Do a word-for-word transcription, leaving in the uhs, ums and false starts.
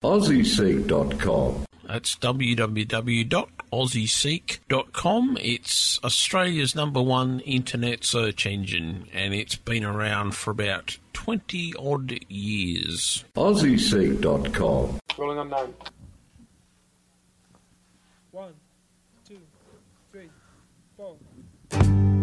aussie seek dot com. That's w w w dot aussie seek dot com. It's Australia's number one internet search engine, and it's been around for about twenty odd years. aussie seek dot com. Rolling on nine. One, two, three, four.